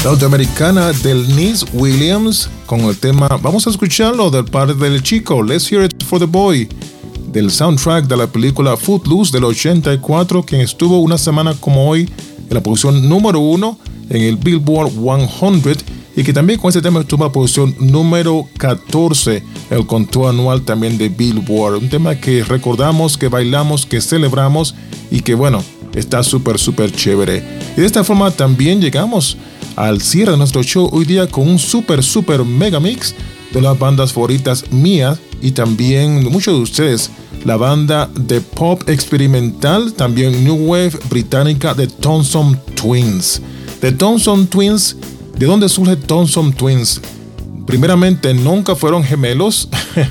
norteamericana del Denise Williams con el tema, vamos a escucharlo del padre del chico, Let's Hear It for the Boy, del soundtrack de la película Footloose del 84, quien estuvo una semana como hoy en la posición número 1 en el Billboard 100 y que también con este tema estuvo en la posición número 14 en el conteo anual también de Billboard, un tema que recordamos, que bailamos, que celebramos y que bueno, está súper chévere. Y de esta forma también llegamos al cierre de nuestro show hoy día con un super mega mix de las bandas favoritas mías y también de muchos de ustedes. La banda de pop experimental, también New Wave británica de Thompson Twins. De Thompson Twins, ¿de dónde surge Thompson Twins? Primeramente, nunca fueron gemelos.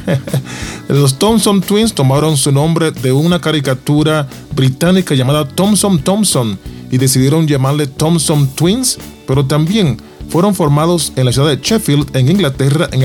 Los Thompson Twins tomaron su nombre de una caricatura británica llamada Thompson y decidieron llamarle Thompson Twins, pero también fueron formados en la ciudad de Sheffield, en Inglaterra, en el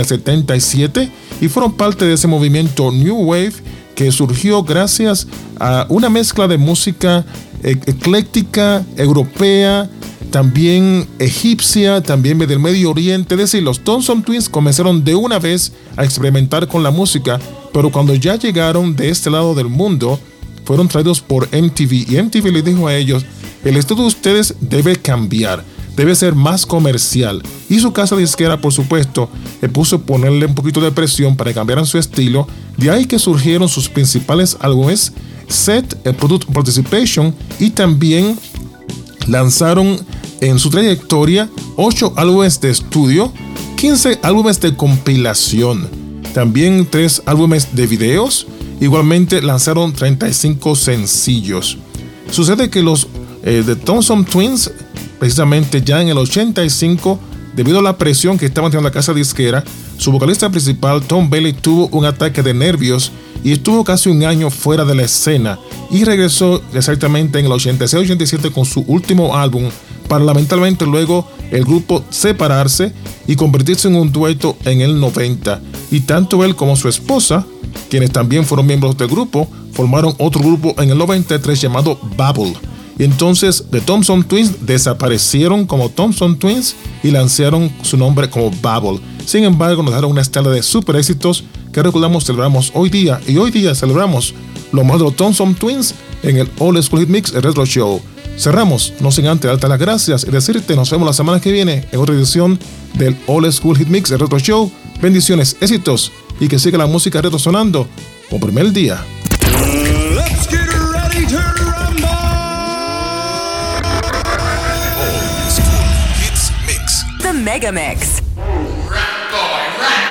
77 y fueron parte de ese movimiento New Wave que surgió gracias a una mezcla de música ecléctica, europea, también egipcia, también del Medio Oriente. Es decir, los Thompson Twins comenzaron de una vez a experimentar con la música, pero cuando ya llegaron de este lado del mundo, fueron traídos por MTV y MTV les dijo a ellos, el estilo de ustedes debe cambiar, debe ser más comercial. Y su casa disquera, por supuesto, puso a ponerle un poquito de presión para que cambiaran su estilo. De ahí que surgieron sus principales álbumes, Set, Product Participation, y también lanzaron en su trayectoria 8 álbumes de estudio, 15 álbumes de compilación, también 3 álbumes de videos. Igualmente lanzaron 35 sencillos. Sucede que los de Thompson Twins, precisamente ya en el 85, debido a la presión que estaba teniendo la casa disquera, su vocalista principal, Tom Bailey, tuvo un ataque de nervios y estuvo casi un año fuera de la escena y regresó exactamente en el 86-87 con su último álbum para lamentablemente luego el grupo separarse y convertirse en un dueto en el 90. Y tanto él como su esposa, quienes también fueron miembros del grupo, formaron otro grupo en el 93 llamado Babel. Y entonces The Thompson Twins desaparecieron como Thompson Twins y lanzaron su nombre como Babel. Sin embargo, nos dejaron una estela de super éxitos que recordamos, celebramos hoy día. Y hoy día celebramos lo mejor de los Thompson Twins en el Old School Hit Mix, el Retro Show. Cerramos, no sin antes darte las gracias y decirte nos vemos la semana que viene en otra edición del Old School Hit Mix, el Retro Show. Bendiciones, éxitos y que siga la música retro sonando como primer día. Let's get ready to rumble. The Mega Mix.